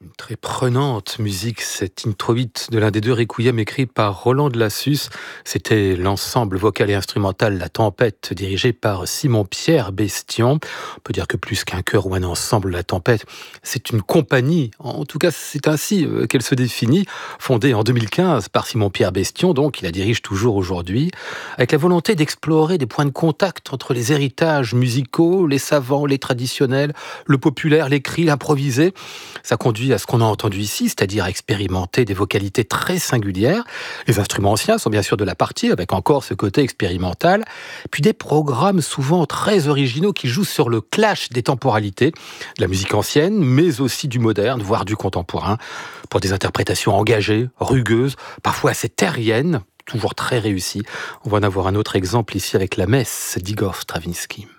Une très prenante musique, cette introïte de l'un des deux requiem écrit par Roland de Lassus. C'était l'ensemble vocal et instrumental La Tempête, dirigé par Simon-Pierre Bestion. On peut dire que plus qu'un chœur ou un ensemble, La Tempête, c'est une compagnie. En tout cas, c'est ainsi qu'elle se définit. Fondée en 2015 par Simon-Pierre Bestion, donc, il la dirige toujours aujourd'hui, avec la volonté d'explorer des points de contact entre les héritages musicaux, les savants, les traditionnels, le populaire, l'écrit, l'improvisé. Ça conduit à ce qu'on a entendu ici, c'est-à-dire à expérimenter des vocalités très singulières. Les instruments anciens sont bien sûr de la partie, avec encore ce côté expérimental. Puis des programmes souvent très originaux qui jouent sur le clash des temporalités, de la musique ancienne, mais aussi du moderne, voire du contemporain, pour des interprétations engagées, rugueuses, parfois assez terriennes, toujours très réussies. On va en avoir un autre exemple ici avec la Messe d'Igor Stravinsky.